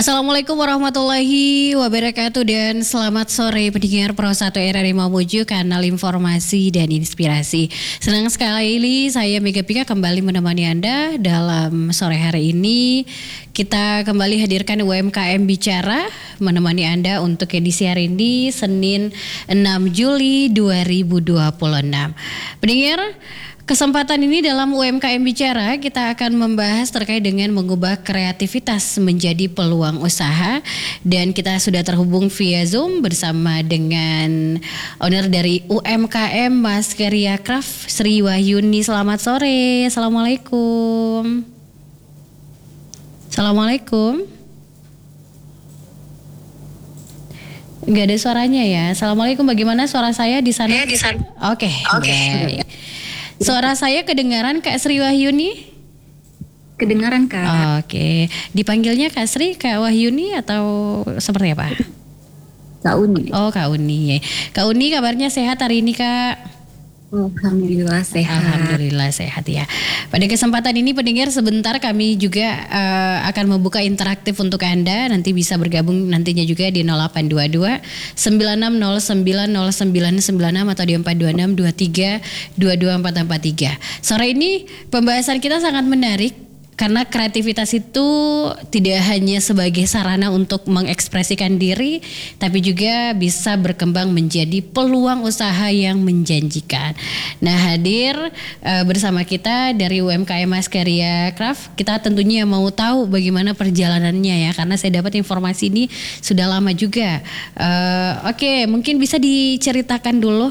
Assalamualaikum warahmatullahi wabarakatuh dan selamat sore pendengar Pro 1 RRI Mamuju, kanal informasi dan inspirasi. Senang sekali saya Mega Pika kembali menemani Anda dalam sore hari ini. Kita kembali hadirkan UMKM Bicara menemani Anda untuk edisi hari ini Senin 6 Juli 2026. Pendengar, kesempatan ini dalam UMKM Bicara kita akan membahas terkait dengan mengubah kreativitas menjadi peluang usaha, dan kita sudah terhubung via Zoom bersama dengan owner dari UMKM Maskeria Craft, Sri Wahyuni. Selamat sore. Assalamualaikum. Assalamualaikum. Nggak ada suaranya ya. Assalamualaikum. Bagaimana suara saya di sana? Oke. Baik. Suara saya kedengaran Kak Sri Wahyuni? Kedengaran Kak. Oke. Dipanggilnya Kak Sri, Kak Wahyuni atau seperti apa? Kak Uni. Oh, Kak Uni. Kak Uni, kabarnya sehat hari ini, Kak? Alhamdulillah sehat. Alhamdulillah sehat ya. Pada kesempatan ini pendengar, sebentar kami juga akan membuka interaktif untuk Anda. Nanti bisa bergabung nantinya juga di 0822 96090996 atau di 426 23 22443. Sore ini pembahasan kita sangat menarik karena kreativitas itu tidak hanya sebagai sarana untuk mengekspresikan diri, tapi juga bisa berkembang menjadi peluang usaha yang menjanjikan. Nah, hadir bersama kita dari UMKM Maskeria Craft, kita tentunya mau tahu bagaimana perjalanannya ya, karena saya dapat informasi ini sudah lama juga. Oke, mungkin bisa diceritakan dulu.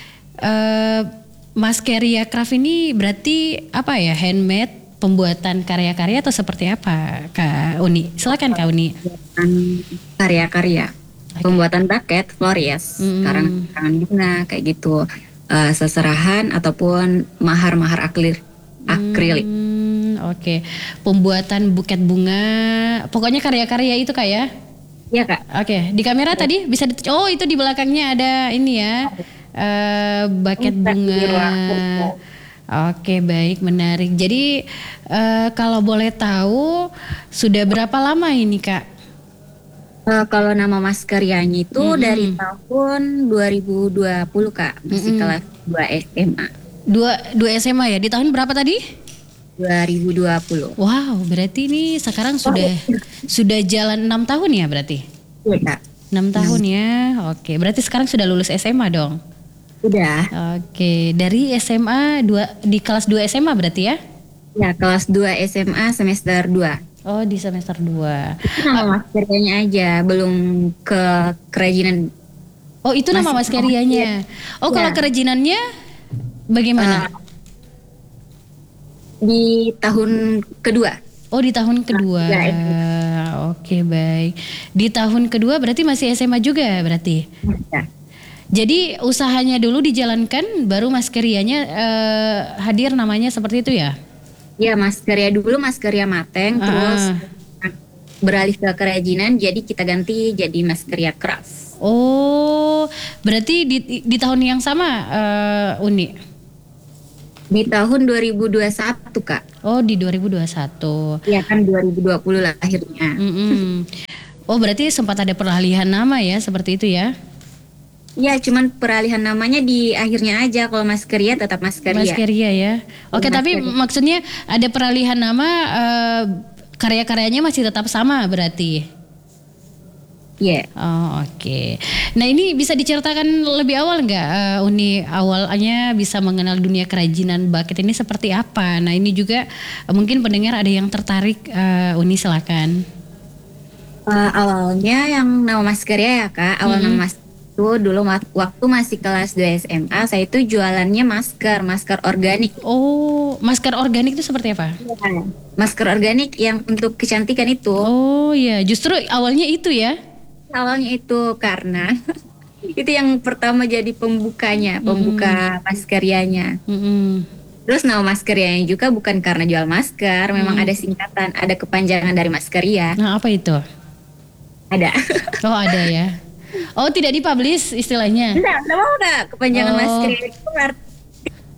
Maskeria Craft ini berarti apa ya, handmade, pembuatan karya-karya atau seperti apa, Kak Uni? Silakan Kak Uni. Karya-karya, pembuatan bucket, Flores, karangan bunga kayak gitu, seserahan ataupun mahar-mahar akrilik. Oke. Pembuatan buket bunga, pokoknya karya-karya itu Kak ya? Iya Kak. Oke. Di kamera tadi bisa oh itu di belakangnya ada ini ya, buket bunga. Oke, baik, menarik. Jadi kalau boleh tahu sudah berapa lama ini Kak? Kalau nama Maskerianya itu dari tahun 2020 Kak, masih kelas 2 SMA. 2 SMA ya, di tahun berapa tadi? 2020. Wow, berarti ini sekarang sudah jalan 6 tahun ya berarti? Iya Kak. 6 tahun ya, oke. Berarti sekarang sudah lulus SMA dong? Udah. Oke, dari SMA di kelas 2 SMA berarti ya? Ya, kelas 2 SMA semester 2. Oh, di semester 2. Itu nama maskerianya aja, belum ke kerajinan. Oh, itu nama maskerianya. Oh, kalau kerajinannya bagaimana? Di tahun kedua. Oh, di tahun kedua. Oke, baik. Di tahun kedua berarti masih SMA juga berarti? Ya. Jadi usahanya dulu dijalankan, baru maskerianya hadir namanya seperti itu ya? Ya, maskeria dulu maskeria mateng, terus beralih ke kerajinan, jadi kita ganti jadi maskeria craft. Oh, berarti di tahun yang sama Uni? Di tahun 2021 Kak. Oh, di 2021. Iya kan 2020 lahirnya. Oh, berarti sempat ada peralihan nama ya, seperti itu ya? Iya, cuman peralihan namanya di akhirnya aja. Kalau maskeria tetap maskeria. Maskeria ya. Oke, tapi maksudnya ada peralihan nama, karya-karyanya masih tetap sama berarti? Iya. Oh, oke. Nah, ini bisa diceritakan lebih awal nggak, Uni, awalnya bisa mengenal dunia kerajinan bucket ini seperti apa? Nah, ini juga mungkin pendengar ada yang tertarik, Uni silakan. Awalnya yang nama maskeria ya Kak. Awal nama itu dulu waktu masih kelas 2 SMA, saya itu jualannya masker organik. Oh, masker organik itu seperti apa? Masker organik yang untuk kecantikan itu. Oh ya, justru awalnya itu ya? Awalnya itu karena itu yang pertama jadi pembuka maskerianya. Terus nama maskerianya juga bukan karena jual masker, memang ada singkatan, ada kepanjangan dari maskeria. Nah, apa itu? Ada. Oh, ada ya. Oh, tidak dipublish istilahnya? Enggak mau kepanjangan maskeria itu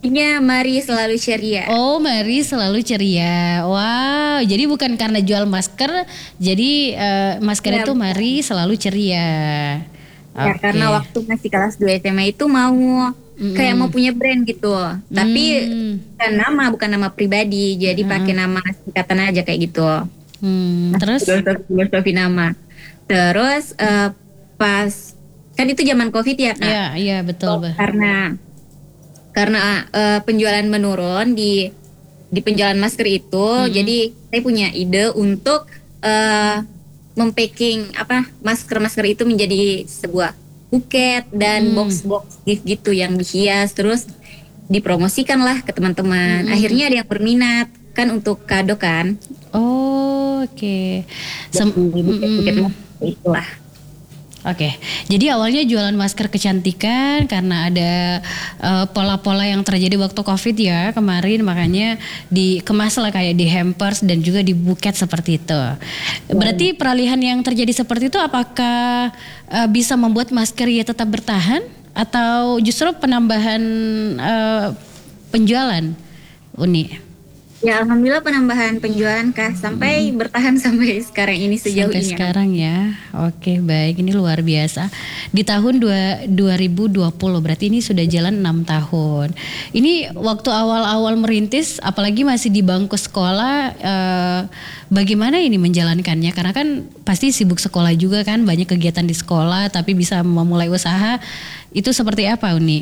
Artinya mari selalu ceria. Oh, mari selalu ceria. Wow, jadi bukan karena jual masker, jadi masker Ya, itu mari selalu ceria. ya Oke. karena waktu masih kelas 2 SMA itu mau kayak mau punya brand gitu. Tapi bukan nama pribadi, jadi pakai nama singkatan aja kayak gitu. Terus? Filosofi nama. Terus pas kan itu zaman COVID ya Kak. Iya, iya betul. Karena penjualan menurun di penjualan masker itu, jadi saya punya ide untuk mempacking masker-masker itu menjadi sebuah buket dan box-box gift gitu yang dihias, terus dipromosikan lah ke teman-teman. Akhirnya ada yang berminat kan untuk kado kan. Oh, oke. Buket itulah. Oke, jadi awalnya jualan masker kecantikan karena ada pola-pola yang terjadi waktu COVID ya kemarin, makanya dikemas lah kayak di hampers dan juga di buket seperti itu. Berarti peralihan yang terjadi seperti itu apakah bisa membuat masker ya tetap bertahan atau justru penambahan penjualan, Uni? Ya alhamdulillah penambahan penjualan Kak sampai bertahan sampai sekarang ini sejauh sampai ini. Sekarang ya. Oke, baik. Ini luar biasa. Di tahun 2020 berarti ini sudah jalan 6 tahun. Ini waktu awal-awal merintis apalagi masih di bangku sekolah, bagaimana ini menjalankannya? Karena kan pasti sibuk sekolah juga kan, banyak kegiatan di sekolah tapi bisa memulai usaha. Itu seperti apa, Uni?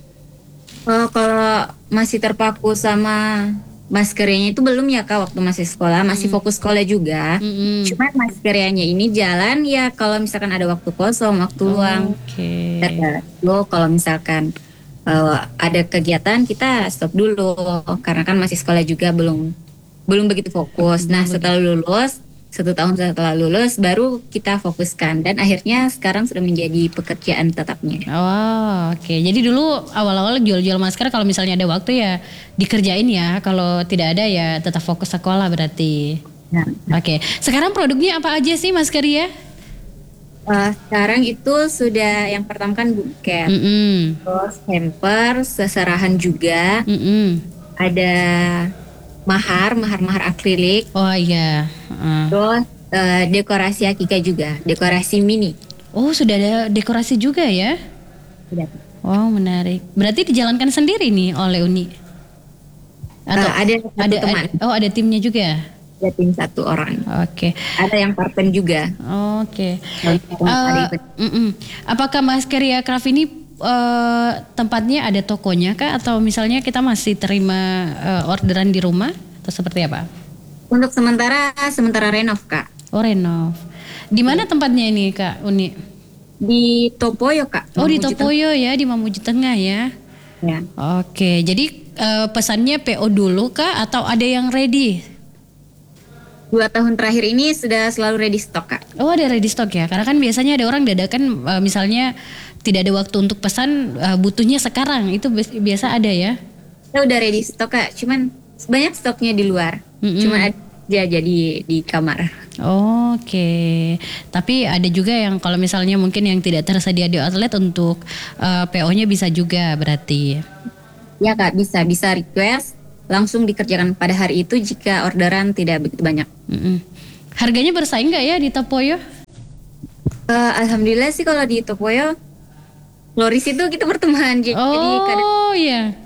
Kalau masih terpaku sama maskernya itu belum ya Kak, waktu masih sekolah masih fokus sekolah juga. Cuman maskernya ini jalan ya kalau misalkan ada waktu kosong, waktu luang. Kalau misalkan ada kegiatan kita stop dulu karena kan masih sekolah juga belum begitu fokus. Nah setelah lulus 1 tahun setelah lulus baru kita fokuskan dan akhirnya sekarang sudah menjadi pekerjaan tetapnya. Oh, oke. Jadi dulu awal-awal jual-jual masker kalau misalnya ada waktu ya dikerjain ya, kalau tidak ada ya tetap fokus sekolah berarti. Oke. Sekarang produknya apa aja sih masker ya? Sekarang itu sudah yang pertama kan buket, terus hampers, seserahan juga, ada mahar akrilik. Oh iya. Terus dekorasi akikah juga, dekorasi mini. Oh sudah ada dekorasi juga ya? Sudah. Wow menarik. Berarti dijalankan sendiri nih oleh Uni? Atau ada teman? Oh ada timnya juga? Ada tim 1 orang. Oke. Ada yang partner juga. Oke. Apakah Maskeria Craft ini tempatnya ada tokonya kah atau misalnya kita masih terima orderan di rumah atau seperti apa? Untuk sementara renov Kak. Oh renov. Di mana tempatnya ini Kak Uni? Di Topoyo Kak. Oh di Topoyo ya, di Mamuju Tengah ya. Ya. Oke, jadi pesannya PO dulu kah atau ada yang ready? 2 tahun terakhir ini sudah selalu ready stock Kak. Oh ada ready stock ya, karena kan biasanya ada orang dadakan misalnya tidak ada waktu untuk pesan, butuhnya sekarang, itu biasa ada ya? Kita udah ready stock Kak, cuman banyak stoknya di luar, cuman ada jadi di kamar. Oke, tapi ada juga yang kalau misalnya mungkin yang tidak tersedia di outlet untuk PO-nya bisa juga berarti? Ya Kak, bisa request langsung dikerjakan pada hari itu jika orderan tidak begitu banyak. Harganya bersaing nggak ya di Topoyo? Alhamdulillah sih kalau di Topoyo, Loris itu kita berteman jadi iya.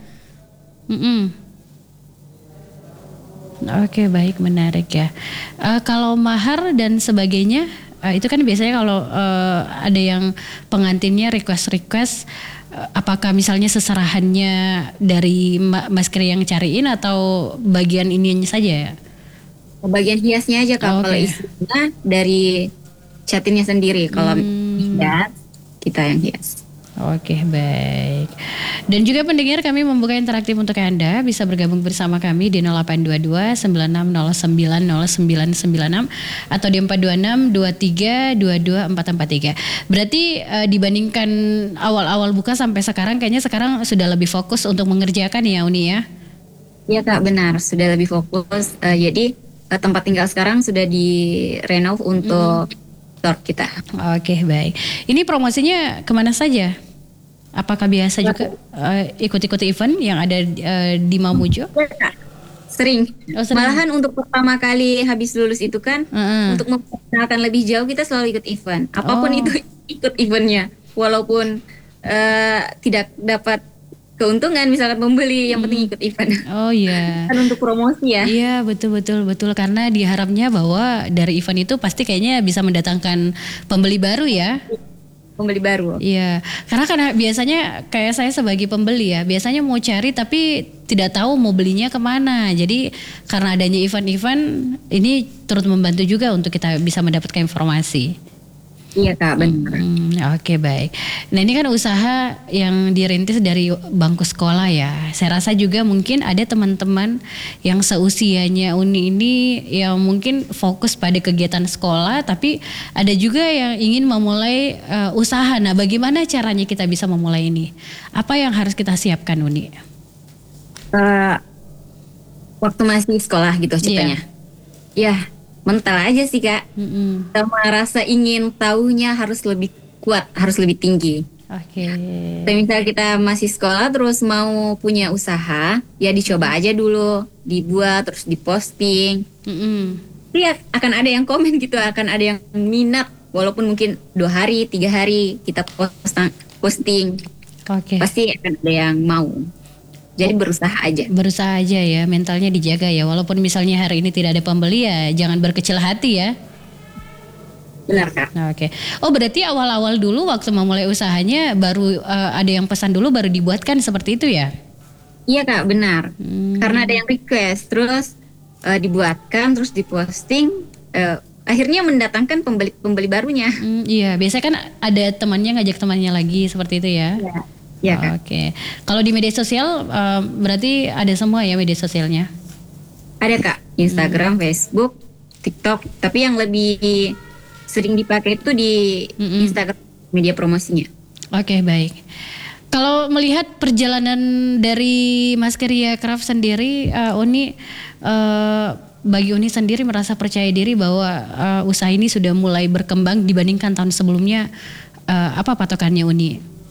Oke, baik, menarik ya. Kalau mahar dan sebagainya, itu kan biasanya kalau ada yang pengantinnya request, apakah misalnya seserahannya dari masker yang cariin atau bagian ininya saja ya? Bagian hiasnya aja Kak, kalau isinya dari catinnya sendiri. Kalau hias, kita yang hias. Oke, baik. Dan juga pendengar, kami membuka interaktif untuk Anda bisa bergabung bersama kami di 0822 9609 0996 atau di 426 23 22 443. Berarti dibandingkan awal-awal buka sampai sekarang kayaknya sekarang sudah lebih fokus untuk mengerjakan ya Uni ya? Iya Kak, benar, sudah lebih fokus. Jadi tempat tinggal sekarang sudah direnov untuk store kita. Oke, baik. Ini promosinya kemana saja? Apakah biasa juga ikut-ikut event yang ada di Mamuju? Ya, sering. Sering. Malahan untuk pertama kali habis lulus itu kan, untuk memperkenalkan lebih jauh kita selalu ikut event. Apapun itu ikut eventnya, walaupun tidak dapat keuntungan misalkan membeli, yang penting ikut event. Oh iya. Kan untuk promosi ya. Iya betul karena diharapnya bahwa dari event itu pasti kayaknya bisa mendatangkan pembeli baru ya. Pembeli baru. Iya, karena biasanya kayak saya sebagai pembeli ya, biasanya mau cari tapi tidak tahu mau belinya kemana. Jadi karena adanya event-event ini turut membantu juga untuk kita bisa mendapatkan informasi. Iya Kak, benar. Oke, baik. Nah ini kan usaha yang dirintis dari bangku sekolah ya. Saya rasa juga mungkin ada teman-teman yang seusianya Uni ini yang mungkin fokus pada kegiatan sekolah, tapi ada juga yang ingin memulai usaha. Nah bagaimana caranya kita bisa memulai ini? Apa yang harus kita siapkan Uni? Waktu masih sekolah gitu ceritanya. Ya. Mental aja sih Kak, sama rasa ingin tahunya harus lebih kuat, harus lebih tinggi. Oke. Misal kita masih sekolah terus mau punya usaha, ya dicoba aja dulu, dibuat terus diposting. Tapi akan ada yang komen gitu, akan ada yang minat, walaupun mungkin 2 hari, 3 hari kita posting. Oke. Pasti akan ada yang mau. Jadi berusaha aja. Berusaha aja ya, mentalnya dijaga ya. Walaupun misalnya hari ini tidak ada pembeli ya, jangan berkecil hati ya. Benar Kak. Oke. Oh berarti awal-awal dulu waktu memulai usahanya baru ada yang pesan dulu baru dibuatkan seperti itu ya? Iya Kak, benar. Karena ada yang request, terus dibuatkan, terus diposting. Akhirnya mendatangkan pembeli barunya. Iya, biasanya kan ada temannya ngajak temannya lagi seperti itu ya. Iya. Ya, Oke. Kalau di media sosial berarti ada semua ya media sosialnya? Ada Kak, Instagram, Facebook, TikTok. Tapi yang lebih sering dipakai itu di Instagram, media promosinya. Oke, baik. Kalau melihat perjalanan dari Maskeria Craft sendiri, Uni, bagi Uni sendiri merasa percaya diri bahwa usaha ini sudah mulai berkembang dibandingkan tahun sebelumnya. Apa patokannya Uni?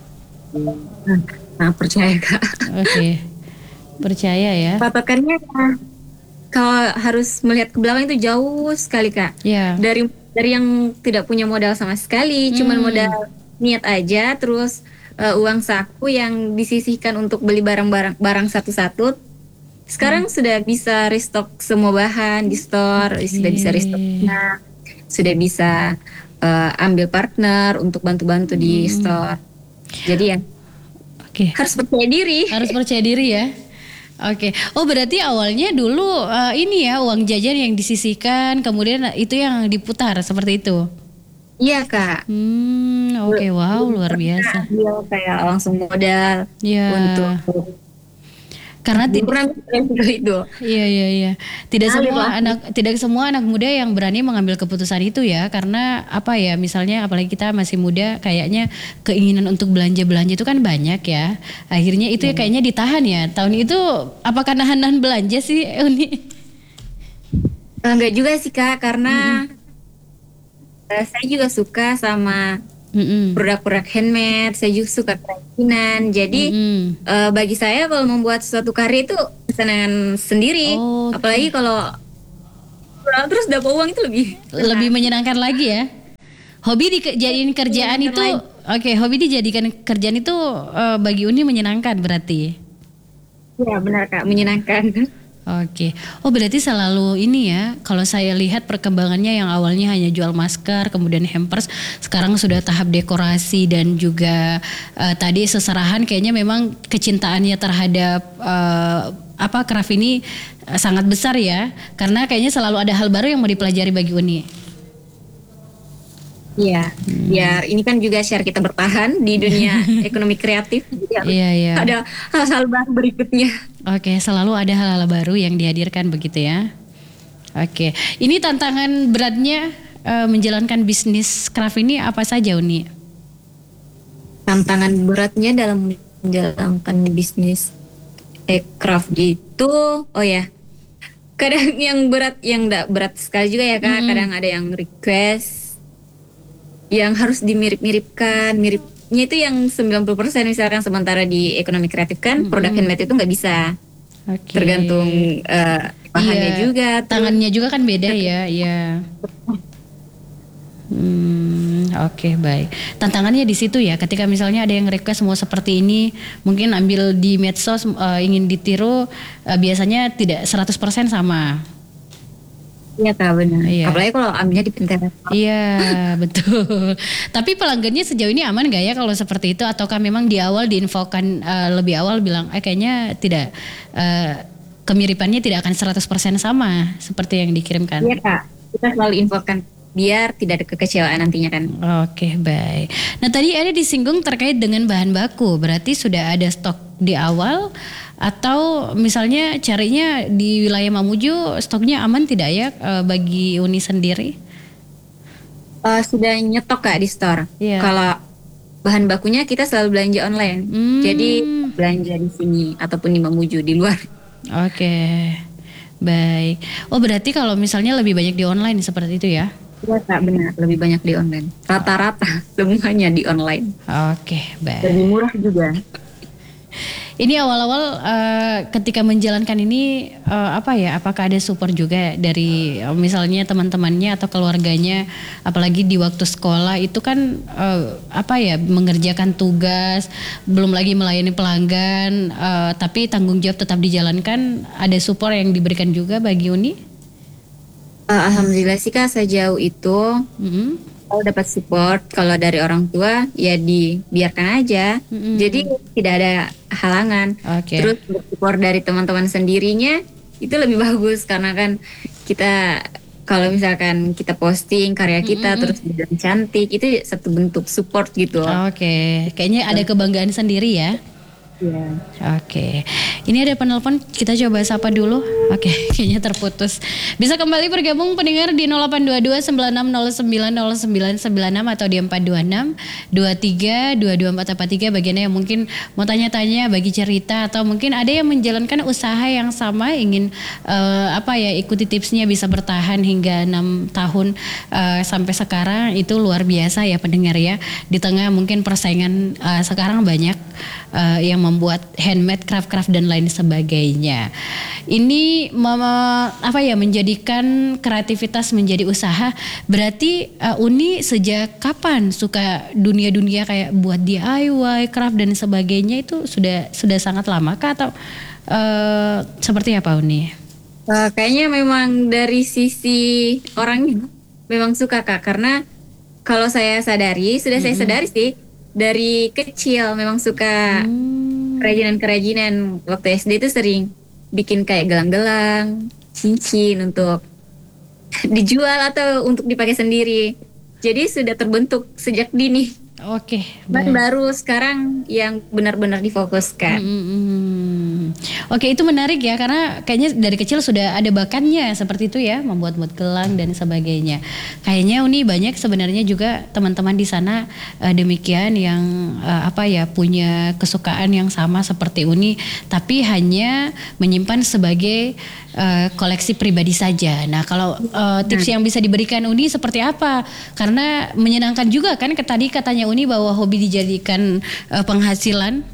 Nah, percaya Kak. Oke. Percaya ya. Patokannya kalau harus melihat ke belakang itu jauh sekali Kak. Yeah. Dari yang tidak punya modal sama sekali, cuman modal niat aja, terus uang saku yang disisihkan untuk beli barang satu-satu. Sekarang sudah bisa restock semua bahan di store, sudah bisa restock, sudah bisa ambil partner untuk bantu-bantu di store. Jadi ya, harus percaya diri. Harus percaya diri ya. Oke. Oh berarti awalnya dulu ini ya uang jajan yang disisihkan, kemudian itu yang diputar seperti itu. Iya Kak. Oke, wow luar biasa. Dia kayak langsung modal untuk. Karena itu. Iya. Tidak semua anak muda yang berani mengambil keputusan itu ya, karena apa ya, misalnya apalagi kita masih muda, kayaknya keinginan untuk belanja itu kan banyak ya. Akhirnya itu ya kayaknya ditahan ya. Tahun itu apakah nahan belanja sih Uni? Enggak juga sih Kak, karena saya juga suka sama produk-produk handmade, saya juga suka kerajinan. Jadi bagi saya kalau membuat suatu karya itu kesenangan sendiri. Apalagi kalau terus dapat uang itu lebih menyenangkan lagi ya. Hobi dijadiin kerjaan itu, hobi dijadikan kerjaan itu bagi Uni menyenangkan berarti. Iya benar Kak, menyenangkan. Oke. Oh berarti selalu ini ya, kalau saya lihat perkembangannya yang awalnya hanya jual masker, kemudian hampers, sekarang sudah tahap dekorasi dan juga tadi seserahan, kayaknya memang kecintaannya terhadap craft ini sangat besar ya, karena kayaknya selalu ada hal baru yang mau dipelajari bagi Uni. Iya, biar ini kan juga share kita bertahan di dunia ekonomi kreatif. Iya. Ada hal-hal baru berikutnya. Oke, selalu ada hal-hal baru yang dihadirkan begitu ya. Oke, ini tantangan beratnya menjalankan bisnis craft ini apa saja Uni? Tantangan beratnya dalam menjalankan bisnis craft itu, kadang yang berat, yang enggak berat sekali juga ya Kak. Kadang ada yang request yang harus dimirip-miripkan, itu yang 90% misalkan, sementara di ekonomi kreatif kan produk handmade itu nggak bisa. Tergantung bahannya juga. Tangannya juga kan beda ya. Iya. Oke, baik. Tantangannya di situ ya. Ketika misalnya ada yang request mau seperti ini, mungkin ambil di medsos ingin ditiru, biasanya tidak 100% sama. Iya Kak, benar. Iya. Apalagi kalau ambilnya di Pinterest. Iya, betul. Tapi pelanggannya sejauh ini aman gak ya kalau seperti itu? Ataukah memang di awal diinfokan lebih awal bilang, kayaknya tidak, kemiripannya tidak akan 100% sama seperti yang dikirimkan? Iya Kak, kita selalu infokan biar tidak ada kekecewaan nantinya kan. Oke, baik. Nah, tadi ada disinggung terkait dengan bahan baku. Berarti sudah ada stok di awal, atau misalnya carinya di wilayah Mamuju stoknya aman tidak ya bagi Uni sendiri? Sudah nyetok Kak di store. Iya. Kalau bahan bakunya kita selalu belanja online. Jadi belanja di sini ataupun di Mamuju di luar. Oke, baik. Oh, berarti kalau misalnya lebih banyak di online seperti itu ya? Iya Kak, benar. Lebih banyak di online. Rata-rata semuanya di online. Oke, baik. Lebih murah juga. Ini awal-awal ketika menjalankan ini apa ya? Apakah ada support juga dari misalnya teman-temannya atau keluarganya? Apalagi di waktu sekolah itu kan apa ya? Mengerjakan tugas, belum lagi melayani pelanggan, tapi tanggung jawab tetap dijalankan. Ada support yang diberikan juga bagi Uni? Alhamdulillah sih Kak, sejauh itu kalau dapat support, kalau dari orang tua ya dibiarkan aja. Jadi tidak ada halangan. Okay. Terus support dari teman-teman sendirinya itu lebih bagus, karena kan kita kalau misalkan kita posting karya kita terus dan cantik, itu satu bentuk support gitu. Oke, kayaknya ada kebanggaan sendiri ya. Iya. Oke, ini ada penelpon, kita coba sapa dulu. Oke, kayaknya terputus. Bisa kembali bergabung pendengar di 0822 9609 0996 atau di 426 23 22443 bagiannya yang mungkin mau tanya-tanya, bagi cerita, atau mungkin ada yang menjalankan usaha yang sama, ingin apa ya, ikuti tipsnya bisa bertahan hingga 6 tahun sampai sekarang. Itu luar biasa ya pendengar ya. Di tengah mungkin persaingan sekarang banyak yang membuat handmade, craft dan lain sebagainya. Ini apa ya, menjadikan kreativitas menjadi usaha. Berarti Uni sejak kapan suka dunia-dunia kayak buat DIY, craft dan sebagainya? Itu sudah sangat lama kah, atau seperti apa Uni? Kayaknya memang dari sisi orangnya memang suka Kak, karena kalau saya sadari, sudah saya sadari sih dari kecil memang suka kerajinan-kerajinan. Waktu SD itu sering bikin kayak gelang-gelang, cincin untuk dijual atau untuk dipakai sendiri. Jadi sudah terbentuk sejak dini. Oke. Dan baru sekarang yang benar-benar difokuskan. Oke, itu menarik ya, karena kayaknya dari kecil sudah ada bakatnya seperti itu ya, membuat gelang dan sebagainya. Kayaknya Uni banyak sebenarnya juga teman-teman di sana demikian yang apa ya, punya kesukaan yang sama seperti Uni, tapi hanya menyimpan sebagai koleksi pribadi saja. Nah, kalau tips yang bisa diberikan Uni seperti apa? Karena menyenangkan juga kan, tadi katanya Uni bahwa hobi dijadikan penghasilan.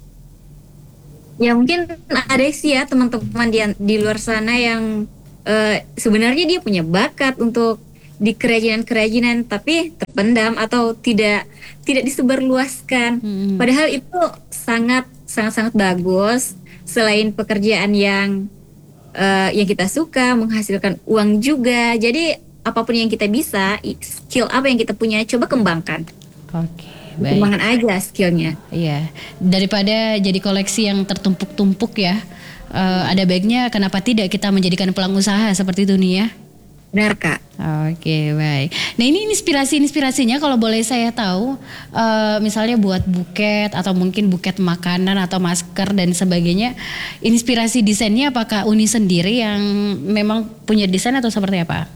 Ya mungkin ada sih ya teman-teman di luar sana yang sebenarnya dia punya bakat untuk di kerajinan-kerajinan, tapi terpendam atau tidak disebarluaskan. Padahal itu sangat bagus. Selain pekerjaan yang kita suka, menghasilkan uang juga. Jadi apapun yang kita bisa, skill apa yang kita punya, coba kembangkan. Oke. Kembangkan aja skillnya. Iya, daripada jadi koleksi yang tertumpuk-tumpuk ya. Ada baiknya kenapa tidak kita menjadikan peluang usaha seperti itu nih ya. Benar Kak. Oke, baik. Nah, ini inspirasinya kalau boleh saya tahu, misalnya buat buket atau mungkin buket makanan atau masker dan sebagainya, inspirasi desainnya apakah Uni sendiri yang memang punya desain atau seperti apa?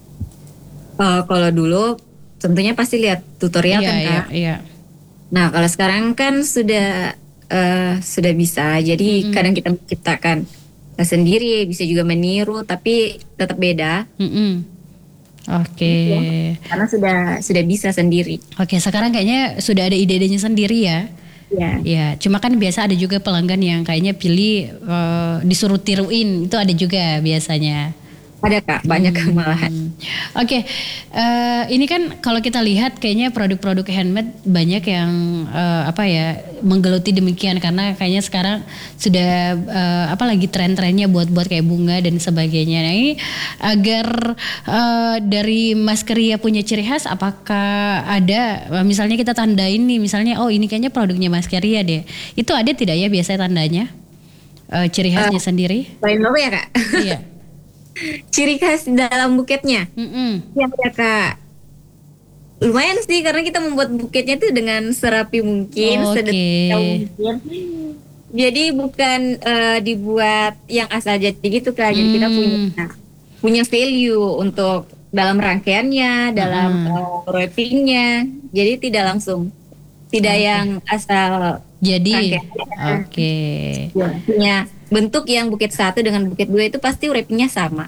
Kalau dulu tentunya pasti lihat tutorial kan Kak. Iya. Nah kalau sekarang kan sudah bisa, jadi kadang kita menciptakan sendiri, bisa juga meniru, tapi tetap beda. Oke. Karena sudah bisa sendiri. Oke, sekarang kayaknya sudah ada ide-idenya sendiri ya. Ya. Ya, cuma kan biasa ada juga pelanggan yang kayaknya pilih disuruh tiruin, itu ada juga biasanya. Ada Kak, banyak malahan. Oke, ini kan kalau kita lihat kayaknya produk-produk handmade banyak yang menggeluti demikian karena kayaknya sekarang sudah lagi tren-trennya buat kayak bunga dan sebagainya. Nah ini agar dari Maskeria punya ciri khas, apakah ada misalnya kita tandain nih misalnya ini kayaknya produknya Maskeria deh. Itu ada tidak ya biasanya tandanya ciri khasnya sendiri? Lain logo ya Kak? Iya. Ciri khas dalam buketnya. Ya Kak. Lumayan sih karena kita membuat buketnya itu dengan serapi mungkin, sedetail mungkin. Jadi bukan dibuat yang asal jadi gitu Kak. Jadi kita punya value untuk dalam rangkaiannya, dalam wrappingnya. Jadi tidak langsung, tidak yang asal jadi. Oke. Punya bentuk yang buket 1 dengan buket 2 itu pasti wrappingnya sama.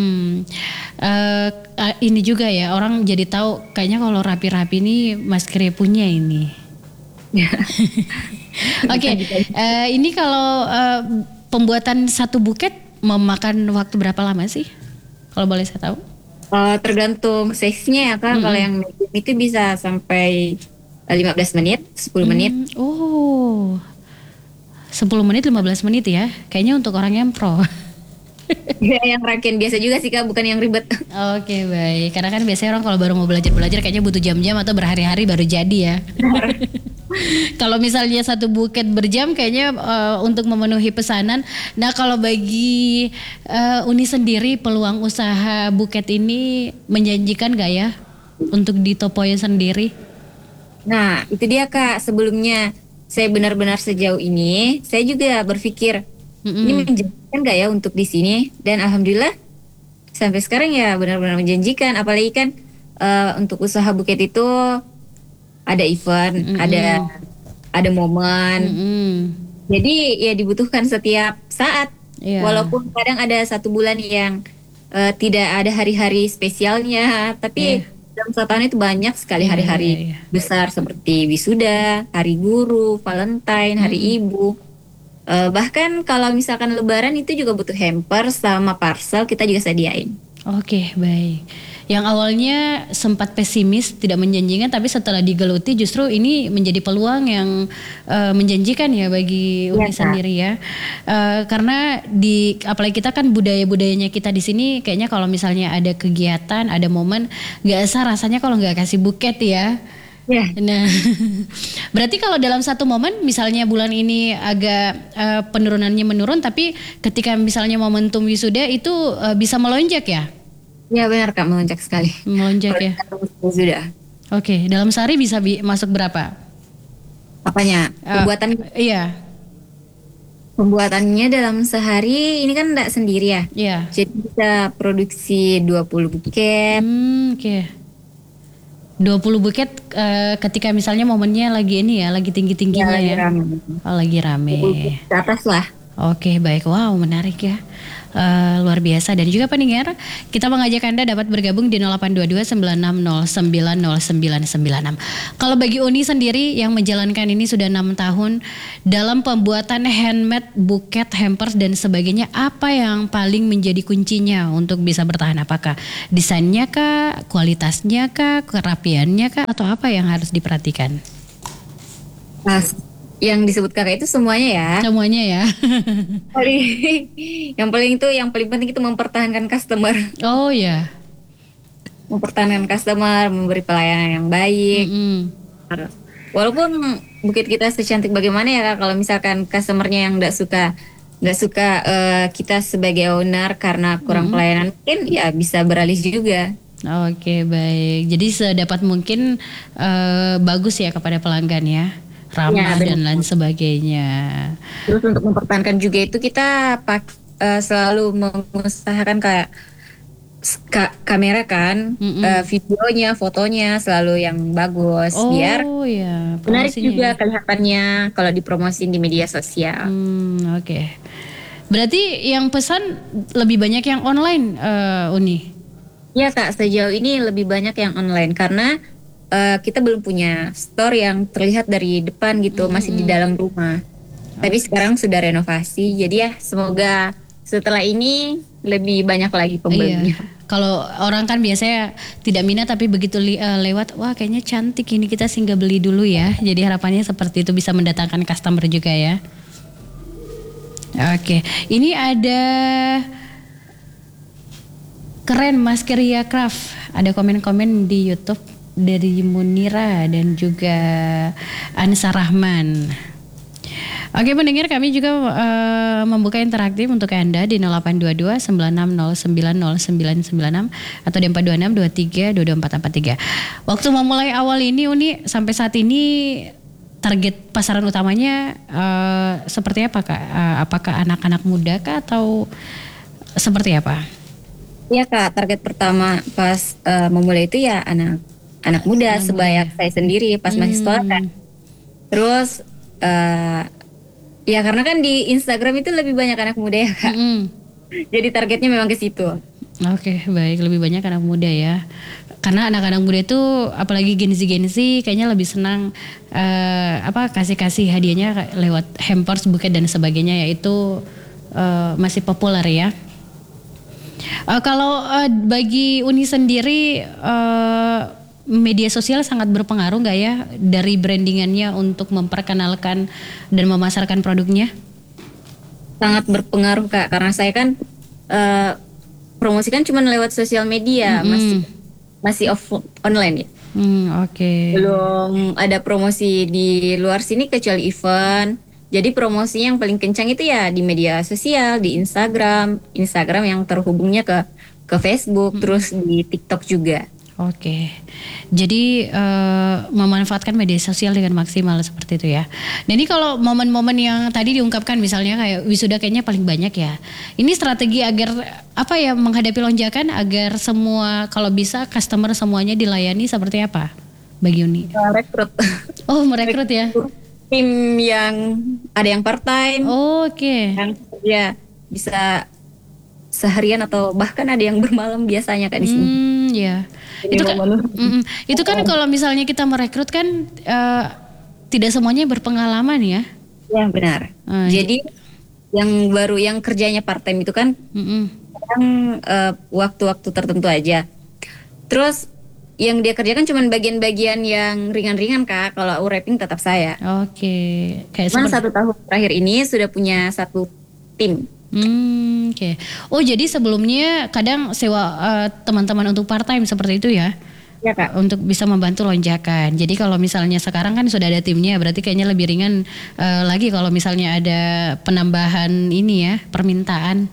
Ini juga ya orang jadi tahu kayaknya kalau rapi-rapi ini Maskeria punya ini. Oke. Ini kalau pembuatan satu buket memakan waktu berapa lama sih? Kalau boleh saya tahu? Tergantung size-nya ya Kak. Kalau yang medium itu bisa sampai 15 menit, 10 menit. 10 menit, 15 menit ya. Kayaknya untuk orang yang pro. Ya, yang rangkaian biasa juga sih Kak, bukan yang ribet. Oke, baik. Karena kan biasanya orang kalau baru mau belajar kayaknya butuh jam-jam atau berhari-hari baru jadi ya. Kalau misalnya satu buket berjam kayaknya untuk memenuhi pesanan. Nah kalau bagi Uni sendiri peluang usaha buket ini menjanjikan gak ya untuk di Topoyo sendiri? Nah itu dia Kak, sebelumnya saya benar-benar sejauh ini saya juga berpikir ini menjanjikan gak ya untuk di sini, dan alhamdulillah sampai sekarang ya benar-benar menjanjikan. Apalagi kan untuk usaha buket itu ada event, ada momen. Jadi ya dibutuhkan setiap saat. Walaupun kadang ada 1 bulan yang tidak ada hari-hari spesialnya, tapi dalam 1 tahun itu banyak sekali hari-hari besar seperti wisuda, hari guru, Valentine, hari ibu. Bahkan kalau misalkan lebaran itu juga butuh hamper sama parcel, kita juga sediain. Oke, baik. Yang awalnya sempat pesimis, tidak menjanjikan, tapi setelah digeluti justru ini menjadi peluang yang menjanjikan ya bagi Uni sendiri ya. Karena apalagi kita kan budayanya kita di sini kayaknya kalau misalnya ada kegiatan, ada momen, nggak usah rasanya kalau nggak kasih buket ya. Nah, berarti kalau dalam satu momen, misalnya bulan ini agak penurunannya menurun, tapi ketika misalnya momentum wisuda itu bisa melonjak ya? Ya benar Kak, melonjak sekali. Melonjak ya. Sudah. Oke, dalam sehari bisa masuk berapa? Apanya? Pembuatan? Iya. Pembuatannya dalam sehari ini kan enggak sendiri ya. Iya. Jadi bisa produksi 20 buket. Oke. 20 buket ketika misalnya momennya lagi ini ya, lagi tinggi-tingginya ya. Lagi rame. Ke atas lah. Oke, baik. Wow, menarik ya. Luar biasa. Dan juga pendengar, kita mengajak Anda dapat bergabung di 0822-96090996. Kalau bagi Uni sendiri yang menjalankan ini sudah 6 tahun dalam pembuatan handmade, buket, hampers dan sebagainya, apa yang paling menjadi kuncinya untuk bisa bertahan? Apakah desainnya kah, kualitasnya kah, kerapiannya kah, atau apa yang harus diperhatikan? Yang disebut kakak itu semuanya ya. Semuanya ya. yang paling penting itu mempertahankan customer. Oh ya. Mempertahankan customer, memberi pelayanan yang baik. Walaupun buket kita secantik bagaimana ya Kak, kalau misalkan customernya yang nggak suka kita sebagai owner karena kurang pelayanan, mungkin ya bisa beralih juga. Oke, baik. Jadi sedapat mungkin bagus ya kepada pelanggan ya. Ramah dan lain sebagainya. Terus untuk mempertahankan juga itu kita selalu mengusahakan kayak kamera kan, videonya, fotonya selalu yang bagus biar menarik juga kelihatannya kalau dipromosin di media sosial. Oke. Berarti yang pesan lebih banyak yang online, Uni? Iya Kak, sejauh ini lebih banyak yang online karena kita belum punya store yang terlihat dari depan gitu, masih di dalam rumah. Tapi sekarang sudah renovasi, jadi ya semoga setelah ini lebih banyak lagi Iya. pembelinya. Kalau orang kan biasanya tidak minat tapi begitu lewat, wah kayaknya cantik ini kita singgah beli dulu ya. Jadi harapannya seperti itu bisa mendatangkan customer juga ya. Oke, ini ada keren Maskeria Craft. Ada komen-komen di YouTube dari Munira dan juga Ansa Rahman. Oke pendengar, kami juga membuka interaktif untuk Anda di 0822 96090996 atau di 426 23 22 443. Waktu memulai awal ini Uni sampai saat ini target pasaran utamanya seperti apa Kak? Apakah anak-anak muda kah atau seperti apa? Iya Kak, target pertama pas memulai itu ya anak muda sebaya saya sendiri pas masih sekolah kan. Terus ya karena kan di Instagram itu lebih banyak anak muda ya Kak. Jadi targetnya memang ke situ. Oke, baik, lebih banyak anak muda ya. Karena anak-anak muda itu apalagi Gen Z kayaknya lebih senang kasih hadiahnya lewat hampers, buket dan sebagainya, yaitu masih populer ya. Kalau bagi Uni sendiri media sosial sangat berpengaruh nggak ya dari brandingannya untuk memperkenalkan dan memasarkan produknya? Sangat berpengaruh Kak, karena saya kan promosikan cuma lewat sosial media, masih online ya. Oke. Belum ada promosi di luar sini kecuali event. Jadi promosi yang paling kencang itu ya di media sosial, di Instagram yang terhubungnya ke Facebook, terus di TikTok juga. Oke, jadi memanfaatkan media sosial dengan maksimal seperti itu ya. Nah ini kalau momen-momen yang tadi diungkapkan misalnya kayak wisuda kayaknya paling banyak ya. Ini strategi agar menghadapi lonjakan agar semua kalau bisa customer semuanya dilayani seperti apa bagi Uni? Rekrut. Oh merekrut ya. Tim yang ada yang part time. Oke. Yang ya bisa seharian atau bahkan ada yang bermalam biasanya Kak di sini. Ya. Itu kan kalau misalnya kita merekrut kan tidak semuanya berpengalaman ya. Ya benar. Jadi yang baru yang kerjanya part time itu kan waktu-waktu tertentu aja. Terus yang dia kerjakan cuma bagian-bagian yang ringan-ringan Kak. Kalau wrapping tetap saya. Oke. Cuman 1 tahun terakhir ini sudah punya 1 tim. Oke. Oh jadi sebelumnya kadang sewa teman-teman untuk part time seperti itu ya? Ya Kak. Untuk bisa membantu lonjakan. Jadi kalau misalnya sekarang kan sudah ada timnya, berarti kayaknya lebih ringan lagi kalau misalnya ada penambahan ini ya, permintaan.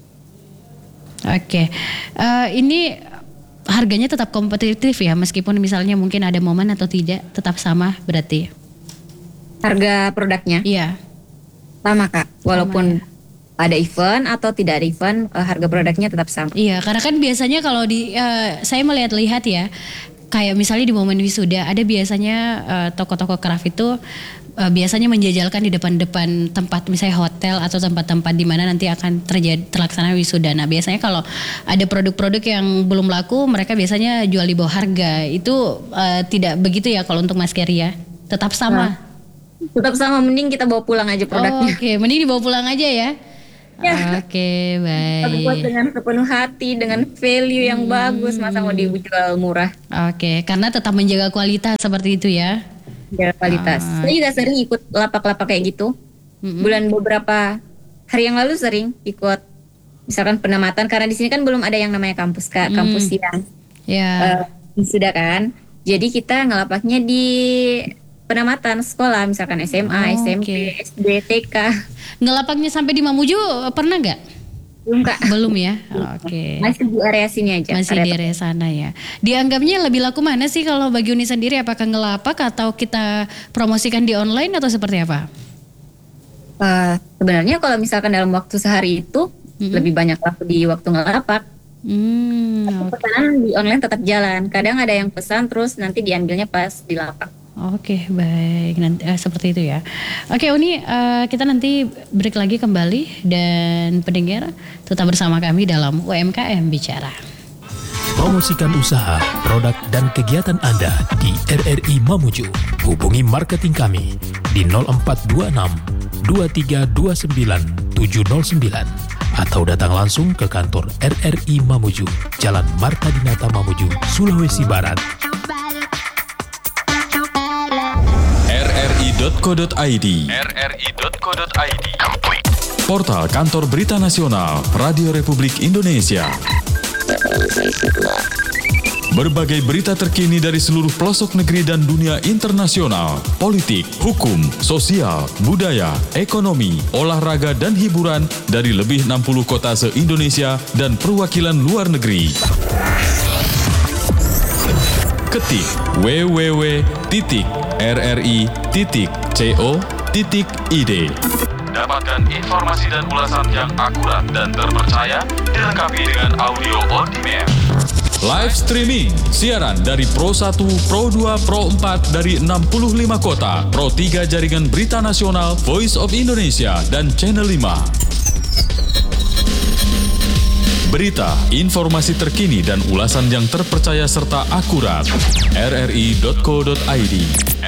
Oke. Ini harganya tetap kompetitif ya, meskipun misalnya mungkin ada momen atau tidak, tetap sama berarti? Harga produknya? Iya. Sama Kak, walaupun ada event atau tidak ada event, harga produknya tetap sama. Iya, karena kan biasanya kalau saya melihat ya, kayak misalnya di momen wisuda ada biasanya toko-toko craft itu biasanya menjajalkan di depan-depan tempat misalnya hotel atau tempat-tempat di mana nanti akan terlaksana wisuda. Nah biasanya kalau ada produk-produk yang belum laku, mereka biasanya jual di bawah harga. Itu tidak begitu ya kalau untuk Maskeria? Tetap sama? Tetap sama, mending kita bawa pulang aja produknya. Oke, mending dibawa pulang aja ya? Ya. Oke, baik. Tapi buat dengan sepenuh hati, dengan value yang bagus, masa mau dijual murah? Oke, karena tetap menjaga kualitas seperti itu ya? Jaga kualitas. Saya juga sering ikut lapak-lapak kayak gitu. Bulan beberapa hari yang lalu sering ikut, misalkan penamatan, karena di sini kan belum ada yang namanya kampus Kak, kampus yang sudah kan. Jadi kita ngelapaknya di penamatan sekolah, misalkan SMA, SMP, SD, TK. Ngelapaknya sampai di Mamuju pernah nggak? Belum Kak. Belum ya? Oke. Masih di area sini aja. Masih di area sana ya. Dianggapnya lebih laku mana sih kalau bagi Uni sendiri? Apakah ngelapak atau kita promosikan di online atau seperti apa? Sebenarnya kalau misalkan dalam waktu sehari itu lebih banyak laku di waktu ngelapak. Pesanan di online tetap jalan. Kadang ada yang pesan terus nanti diambilnya pas di lapak. Oke, baik. Nanti seperti itu ya. Oke, Uni, kita nanti break lagi kembali dan pendengar tetap bersama kami dalam UMKM Bicara. Promosikan usaha, produk, dan kegiatan Anda di RRI Mamuju. Hubungi marketing kami di 0426 2329 709 atau datang langsung ke kantor RRI Mamuju, Jalan Marta Dinata Mamuju, Sulawesi Barat. rri.co.id Portal Kantor Berita Nasional Radio Republik Indonesia. Berbagai berita terkini dari seluruh pelosok negeri dan dunia internasional, politik, hukum, sosial, budaya, ekonomi, olahraga, dan hiburan dari lebih 60 kota se-Indonesia dan perwakilan luar negeri. Ketik www.rri.co.id. Dapatkan informasi dan ulasan yang akurat dan terpercaya, dilengkapi dengan audio on demand. Live streaming, siaran dari Pro 1, Pro 2, Pro 4 dari 65 kota, Pro 3 Jaringan Berita Nasional, Voice of Indonesia, dan Channel 5. Berita, informasi terkini dan ulasan yang terpercaya serta akurat. rri.co.id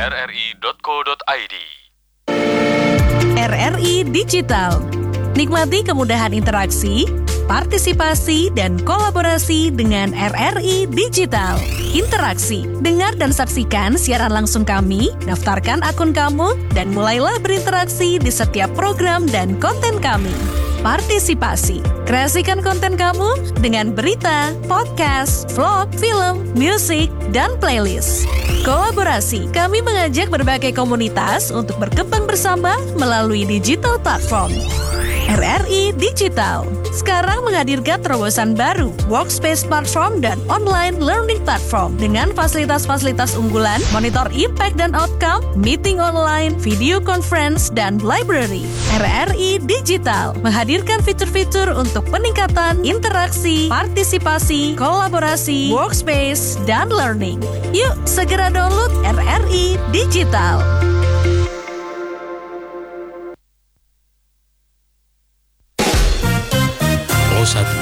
RRI Digital. Nikmati kemudahan interaksi, partisipasi, dan kolaborasi dengan RRI Digital. Interaksi, dengar dan saksikan siaran langsung kami, daftarkan akun kamu, dan mulailah berinteraksi di setiap program dan konten kami. Partisipasi, kreasikan konten kamu dengan berita, podcast, vlog, film, musik, dan playlist. Kolaborasi, kami mengajak berbagai komunitas untuk berkembang bersama melalui digital platform. RRI Digital sekarang menghadirkan terobosan baru, workspace platform dan online learning platform dengan fasilitas-fasilitas unggulan, monitor impact dan outcome, meeting online, video conference, dan library. RRI Digital menghadirkan fitur-fitur untuk peningkatan interaksi, partisipasi, kolaborasi, workspace, dan learning. Yuk segera download RRI Digital. Pro 1